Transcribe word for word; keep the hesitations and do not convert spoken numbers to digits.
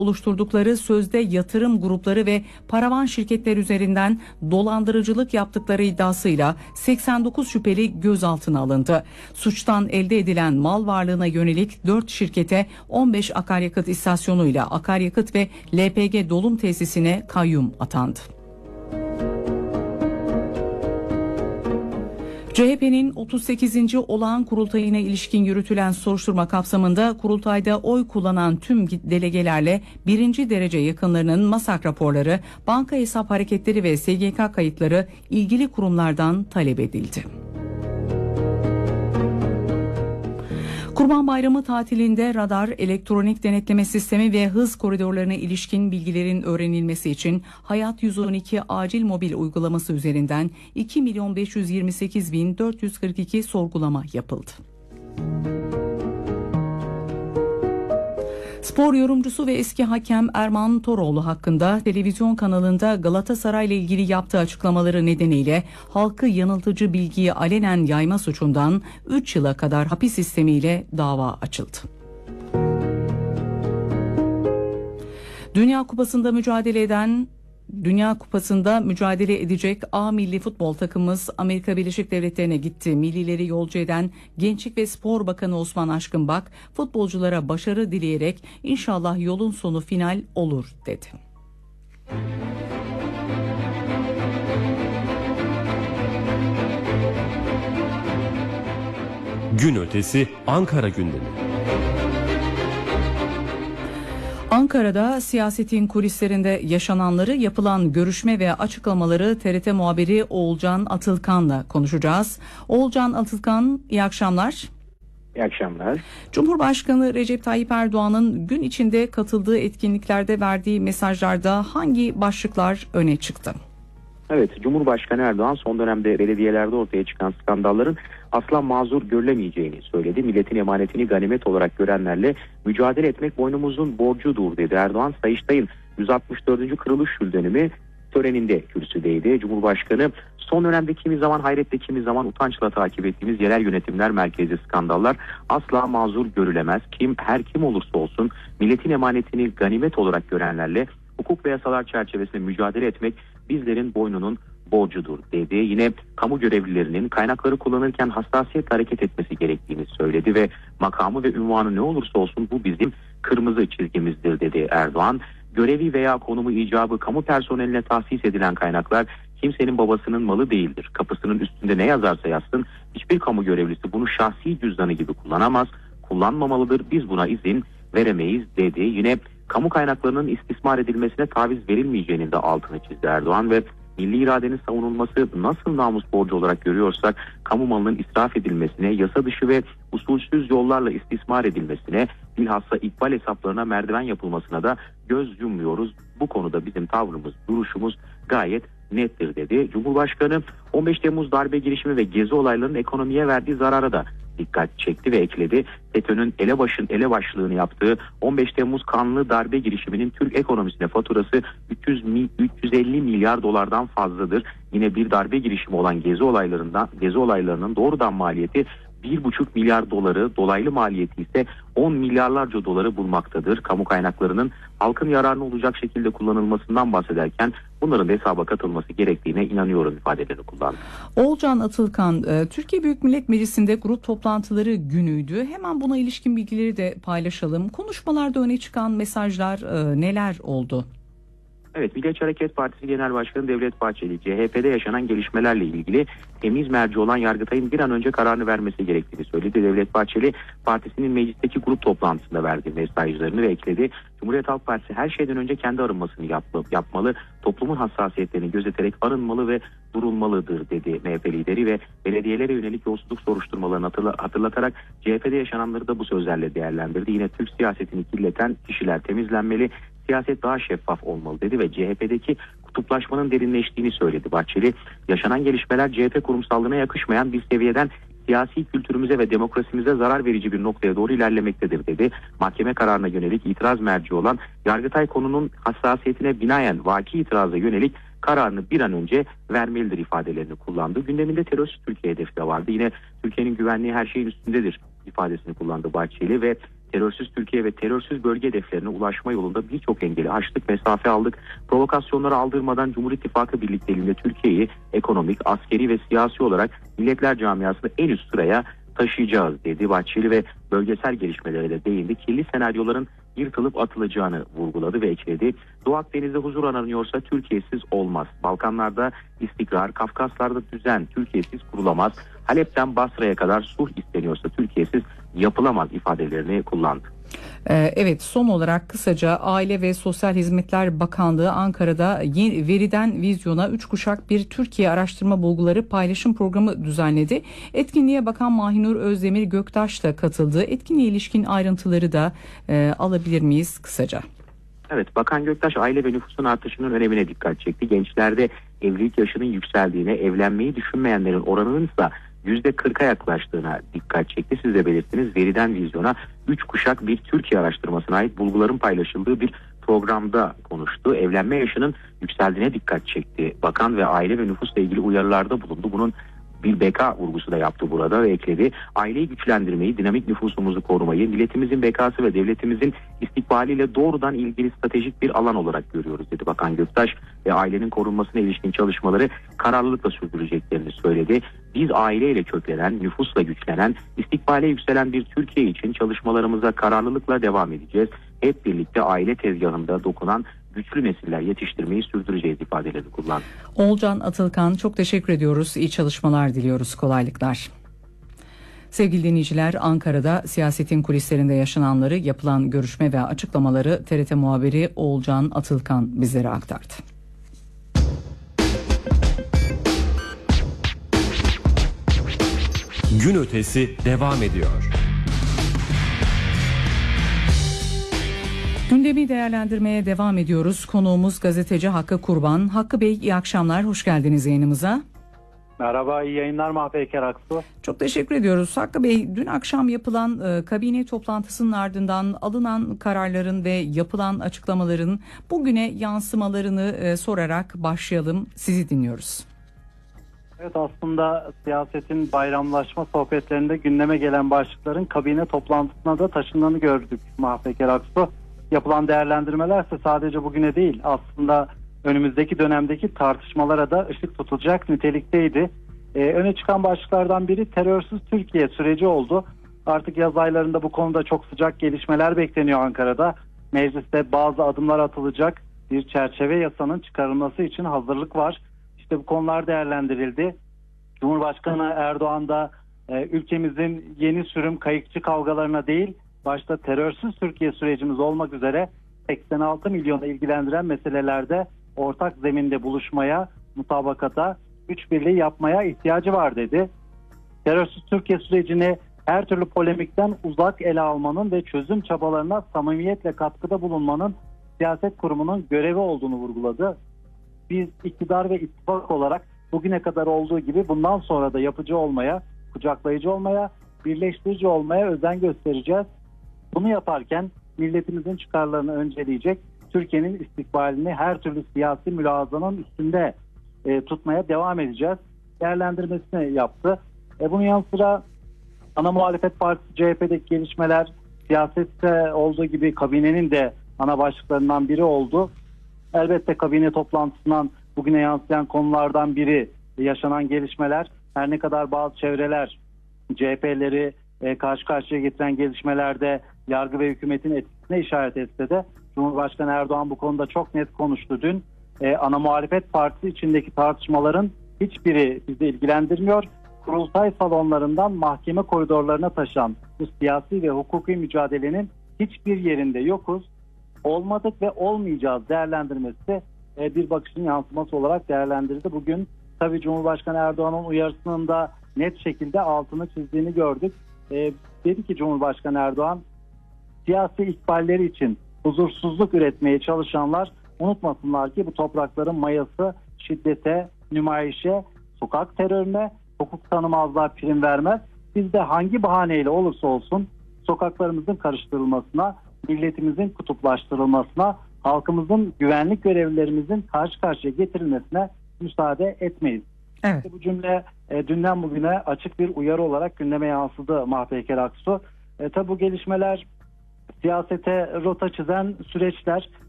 oluşturdukları sözde yatırım grupları ve paravan şirketler üzerinden dolandırıcılık yaptıkları iddiasıyla seksen dokuz şüpheli gözaltına alındı. Suçtan elde edilen mal varlığına yönelik dört şirkete on beş akaryakıt istasyonuyla akaryakıt ve L P G dolum tesisine kayyum atandı. C H P'nin otuz sekizinci olağan kurultayına ilişkin yürütülen soruşturma kapsamında kurultayda oy kullanan tüm delegelerle birinci derece yakınlarının MASAK raporları, banka hesap hareketleri ve S G K kayıtları ilgili kurumlardan talep edildi. Kurban Bayramı tatilinde radar, elektronik denetleme sistemi ve hız koridorlarına ilişkin bilgilerin öğrenilmesi için Hayat yüz on iki acil mobil uygulaması üzerinden iki milyon beş yüz yirmi sekiz bin dört yüz kırk iki sorgulama yapıldı. Spor yorumcusu ve eski hakem Erman Toroğlu hakkında televizyon kanalında Galatasaray ile ilgili yaptığı açıklamaları nedeniyle halkı yanıltıcı bilgiyi alenen yayma suçundan üç yıla kadar hapis sistemiyle dava açıldı. Dünya Kupası'nda mücadele eden Dünya Kupası'nda mücadele edecek A milli futbol takımımız Amerika Birleşik Devletleri'ne gitti. Millileri yolcu eden Gençlik ve Spor Bakanı Osman Aşkınbak futbolculara başarı dileyerek inşallah yolun sonu final olur dedi. Gün ötesi Ankara gündemi. Ankara'da siyasetin kulislerinde yaşananları, yapılan görüşme ve açıklamaları T R T muhabiri Oğulcan Atılkan'la konuşacağız. Oğulcan Atılkan, iyi akşamlar. İyi akşamlar. Cumhurbaşkanı Recep Tayyip Erdoğan'ın gün içinde katıldığı etkinliklerde verdiği mesajlarda hangi başlıklar öne çıktı? Evet, Cumhurbaşkanı Erdoğan son dönemde belediyelerde ortaya çıkan skandalların asla mazur görülemeyeceğini söyledi. Milletin emanetini ganimet olarak görenlerle mücadele etmek boynumuzun borcudur dedi. Erdoğan, Sayıştay'ın yüz altmış dördüncü kuruluş yıl dönümü töreninde kürsüdeydi. Cumhurbaşkanı, son dönemde kimi zaman hayretle kimi zaman utançla takip ettiğimiz yerel yönetimler merkezi skandallar asla mazur görülemez. Kim her kim olursa olsun milletin emanetini ganimet olarak görenlerle hukuk ve yasalar çerçevesinde mücadele etmek bizlerin boynunun borcudur dedi. Yine kamu görevlilerinin kaynakları kullanırken hassasiyetle hareket etmesi gerektiğini söyledi ve makamı ve ünvanı ne olursa olsun bu bizim kırmızı çizgimizdir dedi Erdoğan. Görevi veya konumu icabı kamu personeline tahsis edilen kaynaklar kimsenin babasının malı değildir. Kapısının üstünde ne yazarsa yazsın hiçbir kamu görevlisi bunu şahsi cüzdanı gibi kullanamaz, kullanmamalıdır. Biz buna izin veremeyiz dedi. Yine kamu kaynaklarının istismar edilmesine taviz verilmeyeceğinin de altını çizdi Erdoğan ve milli iradenin savunulması nasıl namus borcu olarak görüyorsak kamu malının israf edilmesine, yasa dışı ve usulsüz yollarla istismar edilmesine, bilhassa ikbal hesaplarına merdiven yapılmasına da göz yummuyoruz. Bu konuda bizim tavrımız, duruşumuz gayet nettir dedi. Cumhurbaşkanı on beş Temmuz darbe girişimi ve gezi olaylarının ekonomiye verdiği zarara da dikkat çekti ve ekledi. FETÖ'nün elebaşın elebaşlığını yaptığı on beş Temmuz kanlı darbe girişiminin Türk ekonomisine faturası üç yüz, üç yüz elli milyar dolardan fazladır. Yine bir darbe girişimi olan gezi olaylarından gezi olaylarının doğrudan maliyeti bir buçuk milyar doları, dolaylı maliyeti ise on milyarlarca doları bulmaktadır. Kamu kaynaklarının halkın yararına olacak şekilde kullanılmasından bahsederken bunların da hesaba katılması gerektiğine inanıyorum ifadelerini kullandı. Oğulcan Atılkan, Türkiye Büyük Millet Meclisi'nde grup toplantıları günüydü. Hemen buna ilişkin bilgileri de paylaşalım. Konuşmalarda öne çıkan mesajlar neler oldu? Evet, Milliyetçi Hareket Partisi Genel Başkanı Devlet Bahçeli, C H P'de yaşanan gelişmelerle ilgili temiz merci olan Yargıtay'ın bir an önce kararını vermesi gerektiğini söyledi. Devlet Bahçeli, partisinin meclisteki grup toplantısında verdiği mesajlarını ve ekledi. Cumhuriyet Halk Partisi her şeyden önce kendi arınmasını yapma, yapmalı, toplumun hassasiyetlerini gözeterek arınmalı ve durulmalıdır dedi M H P lideri ve belediyelere yönelik yolsuzluk soruşturmalarını hatırla, hatırlatarak C H P'de yaşananları da bu sözlerle değerlendirdi. Yine Türk siyasetini kirleten kişiler temizlenmeli, siyaset daha şeffaf olmalı dedi ve C H P'deki kutuplaşmanın derinleştiğini söyledi. Bahçeli, yaşanan gelişmeler C H P kurumsallığına yakışmayan bir seviyeden siyasi kültürümüze ve demokrasimize zarar verici bir noktaya doğru ilerlemektedir dedi. Mahkeme kararına yönelik itiraz merci olan Yargıtay konunun hassasiyetine binaen vaki itiraza yönelik kararını bir an önce vermelidir ifadelerini kullandı. Gündeminde terörist Türkiye hedefi de vardı. Yine Türkiye'nin güvenliği her şeyin üstündedir ifadesini kullandı Bahçeli ve terörsüz Türkiye ve terörsüz bölge hedeflerine ulaşma yolunda birçok engeli aştık, mesafe aldık. Provokasyonları aldırmadan Cumhur İttifakı birlikteliğinde Türkiye'yi ekonomik, askeri ve siyasi olarak milletler camiasını en üst sıraya taşıyacağız dedi. Bahçeli ve bölgesel gelişmelere de değindi. Kirli senaryoların yırtılıp atılacağını vurguladı ve ekledi. Doğu Akdeniz'de huzur aranıyorsa Türkiye'siz olmaz. Balkanlarda istikrar, Kafkaslar'da düzen Türkiye'siz kurulamaz. Halep'ten Basra'ya kadar sulh isteniyorsa Türkiye'siz yapılamaz ifadelerini kullandı. Evet, son olarak kısaca Aile ve Sosyal Hizmetler Bakanlığı Ankara'da yeni, veriden vizyona üç kuşak bir Türkiye araştırma bulguları paylaşım programı düzenledi. Etkinliğe Bakan Mahinur Özdemir Göktaş da katıldı. Etkinliğe ilişkin ayrıntıları da e, alabilir miyiz kısaca? Evet, Bakan Göktaş aile ve nüfusun artışının önemine dikkat çekti. Gençlerde evlilik yaşının yükseldiğine, evlenmeyi düşünmeyenlerin oranının ise yüzde kırka yaklaştığına dikkat çekti. Siz de belirttiniz, veriden vizyona üç kuşak bir Türkiye araştırmasına ait bulguların paylaşıldığı bir programda konuştu. Evlenme yaşının yükseldiğine dikkat çekti. Bakan ve aile ve nüfusla ilgili uyarılarda bulundu. Bunun bir beka vurgusu da yaptı burada ve ekledi. Aileyi güçlendirmeyi, dinamik nüfusumuzu korumayı, milletimizin bekası ve devletimizin istikbaliyle doğrudan ilgili stratejik bir alan olarak görüyoruz dedi Bakan Göktaş ve ailenin korunmasına ilişkin çalışmaları kararlılıkla sürdüreceklerini söyledi. Biz aileyle köklenen, nüfusla güçlenen, istikbale yükselen bir Türkiye için çalışmalarımıza kararlılıkla devam edeceğiz. Hep birlikte aile tezgahında dokunan güçlü nesiller yetiştirmeyi sürdüreceğiz ifadelerini kullandı. Olcan Atılkan, çok teşekkür ediyoruz. İyi çalışmalar diliyoruz. Kolaylıklar. Sevgili dinleyiciler, Ankara'da siyasetin kulislerinde yaşananları, yapılan görüşme ve açıklamaları T R T muhabiri Olcan Atılkan bizlere aktardı. Gün ötesi devam ediyor. Gündemi değerlendirmeye devam ediyoruz. Konuğumuz gazeteci Hakkı Kurban. Hakkı Bey, iyi akşamlar. Hoş geldiniz yayınımıza. Merhaba, iyi yayınlar Mahpeyker Aksu. Çok teşekkür ediyoruz. Hakkı Bey, dün akşam yapılan e, kabine toplantısının ardından alınan kararların ve yapılan açıklamaların bugüne yansımalarını e, sorarak başlayalım. Sizi dinliyoruz. Evet, aslında siyasetin bayramlaşma sohbetlerinde gündeme gelen başlıkların kabine toplantısına da taşındığını gördük Mahpeyker Aksu. Yapılan değerlendirmeler ise sadece bugüne değil, aslında önümüzdeki dönemdeki tartışmalara da ışık tutulacak nitelikteydi. Ee, öne çıkan başlıklardan biri terörsüz Türkiye süreci oldu. Artık yaz aylarında bu konuda çok sıcak gelişmeler bekleniyor Ankara'da. Mecliste bazı adımlar atılacak, bir çerçeve yasanın çıkarılması için hazırlık var. İşte bu konular değerlendirildi. Cumhurbaşkanı Erdoğan da e, ülkemizin yeni sürüm kayıkçı kavgalarına değil, başta terörsüz Türkiye sürecimiz olmak üzere seksen altı milyonu ilgilendiren meselelerde ortak zeminde buluşmaya, mutabakata, güç birliği yapmaya ihtiyacı var dedi. Terörsüz Türkiye sürecini her türlü polemikten uzak ele almanın ve çözüm çabalarına samimiyetle katkıda bulunmanın siyaset kurumunun görevi olduğunu vurguladı. Biz iktidar ve ittifak olarak bugüne kadar olduğu gibi bundan sonra da yapıcı olmaya, kucaklayıcı olmaya, birleştirici olmaya özen göstereceğiz. Bunu yaparken milletimizin çıkarlarını önceleyecek, Türkiye'nin istikbalini her türlü siyasi mülazanın üstünde e, tutmaya devam edeceğiz değerlendirmesini yaptı. E, bunun yanı sıra ana muhalefet partisi C H P'deki gelişmeler siyasette olduğu gibi kabinenin de ana başlıklarından biri oldu. Elbette kabine toplantısından bugüne yansıyan konulardan biri yaşanan gelişmeler. Her ne kadar bazı çevreler C H P'leri e, karşı karşıya getiren gelişmelerde yargı ve hükümetin etkisine işaret etse de Cumhurbaşkanı Erdoğan bu konuda çok net konuştu dün. E, ana muhalefet partisi içindeki tartışmaların hiçbiri bizi ilgilendirmiyor. Kurultay salonlarından mahkeme koridorlarına taşan bu siyasi ve hukuki mücadelenin hiçbir yerinde yokuz. Olmadık ve olmayacağız değerlendirmesi e, bir bakışın yansıması olarak değerlendirildi. Bugün tabii Cumhurbaşkanı Erdoğan'ın uyarısının da net şekilde altını çizdiğini gördük. E, dedi ki Cumhurbaşkanı Erdoğan, siyasi ikballeri için huzursuzluk üretmeye çalışanlar unutmasınlar ki bu toprakların mayası şiddete, nümayişe, sokak terörüne, hukuk tanımazlığa prim vermez. Biz de hangi bahaneyle olursa olsun sokaklarımızın karıştırılmasına, milletimizin kutuplaştırılmasına, halkımızın güvenlik görevlilerimizin karşı karşıya getirilmesine müsaade etmeyiz. Evet. İşte bu cümle e, dünden bugüne açık bir uyarı olarak gündeme yansıdı Mahpeyker Aksu. E, tabi bu gelişmeler siyasete rota çizen süreçler.